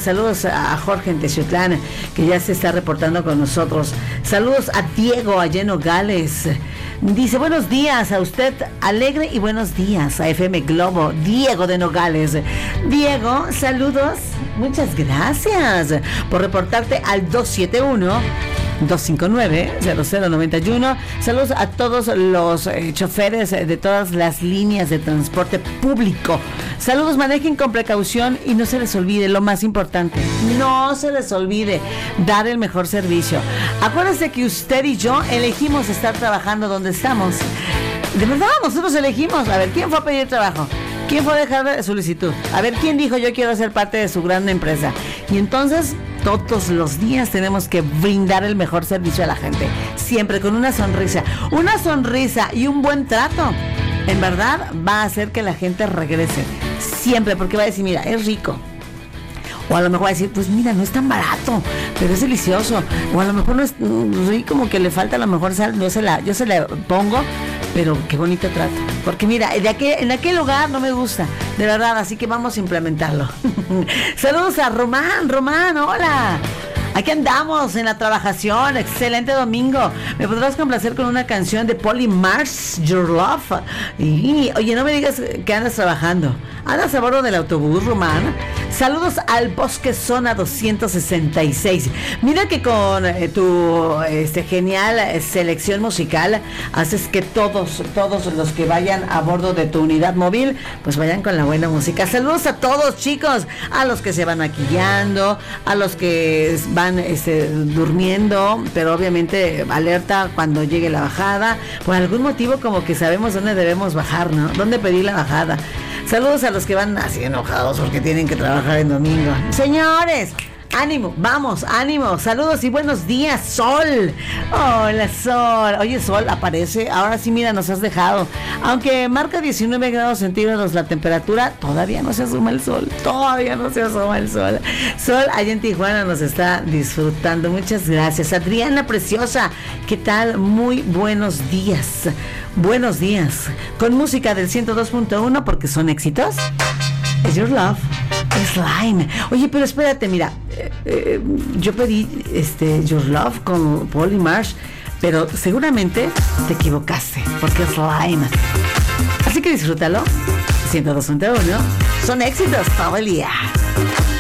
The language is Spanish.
Saludos a Jorge en Texutlán, que ya se está reportando con nosotros. Saludos a Diego allá en Nogales. Dice, buenos días a usted, alegre, y buenos días a FM Globo, Diego de Nogales. Diego, saludos, muchas gracias por reportarte al 271-259-0091. Saludos a todos los choferes de todas las líneas de transporte público. Saludos, manejen con precaución y no se les olvide lo más importante. No se les olvide dar el mejor servicio. Acuérdense que usted y yo elegimos estar trabajando donde estamos. De verdad, nosotros elegimos. A ver, ¿quién fue a pedir trabajo? ¿Quién fue a dejar solicitud? A ver, ¿quién dijo yo quiero ser parte de su gran empresa? Y entonces, todos los días tenemos que brindar el mejor servicio a la gente. Siempre con una sonrisa. Una sonrisa y un buen trato, en verdad, va a hacer que la gente regrese. Siempre, porque va a decir, mira, es rico. O a lo mejor va a decir, pues mira, no es tan barato, pero es delicioso. O a lo mejor no es rico, como que le falta a lo mejor sal, yo se la pongo, pero qué bonito trato. Porque mira, en aquel lugar no me gusta, de verdad, así que vamos a implementarlo. Saludos a Román, hola. Aquí andamos en la trabajación, excelente domingo. ¿Me podrás complacer con una canción de Polly Marsh, Your Love? Y, oye, no me digas que andas trabajando. ¿Andas a bordo del autobús, Román? Saludos al Bosque Zona 266. Mira que con tu genial selección musical haces que todos los que vayan a bordo de tu unidad móvil pues vayan con la buena música. Saludos a todos, chicos, a los que se van maquillando, a los que van durmiendo, pero obviamente alerta cuando llegue la bajada. Por algún motivo como que sabemos dónde debemos bajar, ¿no? Dónde pedir la bajada. Saludos a los que van así enojados porque tienen que trabajar en domingo. Señores, ánimo, vamos, ánimo. Saludos y buenos días, Sol. Hola, Sol. Oye, Sol, aparece. Ahora sí, mira, nos has dejado. Aunque marca 19 grados centígrados la temperatura, todavía no se asoma el sol. Todavía no se asoma el sol. Sol, allá en Tijuana nos está disfrutando. Muchas gracias. Adriana Preciosa, ¿qué tal? Muy buenos días. Buenos días. Con música del 102.1 porque son éxitos. Es Your Love. Slime. Oye, pero espérate, mira, yo pedí Your Love con Polly Marsh, pero seguramente te equivocaste, porque es Slime. Así que disfrútalo. 102.1 son éxitos todo el día.